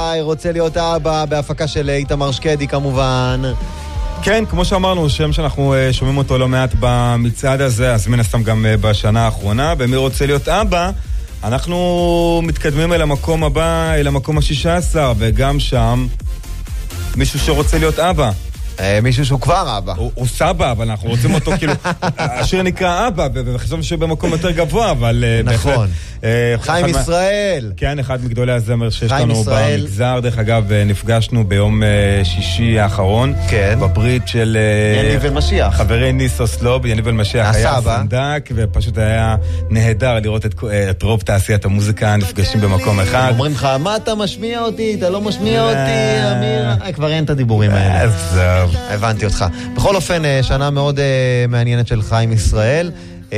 חי, רוצה להיות אבא, בהפקה של איתמר שקדי כמובן. כן, כמו שאמרנו, שם שאנחנו שומעים אותו לא מעט במצעד הזה, אז מן הסתם גם בשנה האחרונה, במי רוצה להיות אבא, אנחנו מתקדמים אל המקום הבא, אל המקום ה-16, וגם שם מישהו שרוצה להיות אבא. מישהו שהוא כבר אבא. הוא סבא, אבל אנחנו רוצים אותו כאילו, השיר נקרא אבא, וחשבנו שבמקום יותר גבוה, אבל... נכון. חיים ישראל. כן, אחד מגדולי הזמר שיש לנו במגזר. דרך אגב, נפגשנו ביום שישי האחרון. כן. בברית של... יניב אלמשיח. חברי ניסו סלוב, יניב אלמשיח היה סנדק, ופשוט היה נהדר לראות את רוב תעשיית המוזיקה נפגשים במקום אחד. אומרים לך, מה אתה משמיע אותי? אתה לא משמיע אותי, אמיר. כבר אין את הדיבורים האלה. הבנתי אותך. בכל אופן, שנה מאוד מעניינת של חיים ישראל,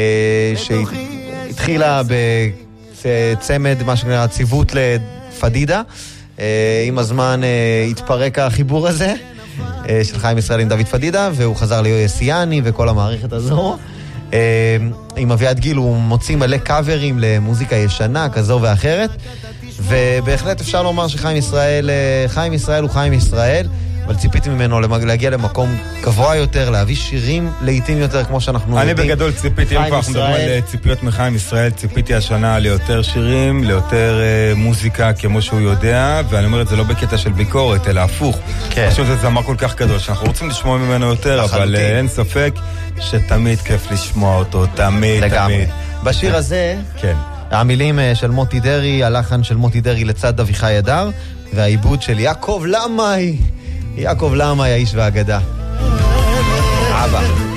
שהתחילה בצמד, מה שנראה, ציוות לפדידה. עם הזמן התפרק החיבור הזה של חיים ישראל עם דוד פדידה, והוא חזר ליוסיאני וכל המערכת הזו. עם אביעד גיל הוא מוציא מלא קאברים למוזיקה ישנה כזו ואחרת, ובהחלט אפשר לומר שחיים ישראל הוא חיים ישראל, אבל ציפיתי ממנו להגיע למקום גבוה יותר, להביא שירים לעיתים יותר, כמו שאנחנו יודעים. אני בגדול ציפיתי, אם אנחנו מדברים על ציפיות מחיים ישראל, ציפיתי השנה ליותר שירים, ליותר מוזיקה כמו שהוא יודע, ואני אומר את זה לא בקטע של ביקורת, אלא הפוך. פשוט זה זמר כל כך גדול, שאנחנו רוצים לשמוע ממנו יותר, אבל אין ספק שתמיד כיף לשמוע אותו, תמיד. בשיר הזה, המילים של מוטי דרי, הלחן של מוטי דרי לצד אביחי אדר, והעיבוד של יעקב למאי, האיש והאגדה. אבא.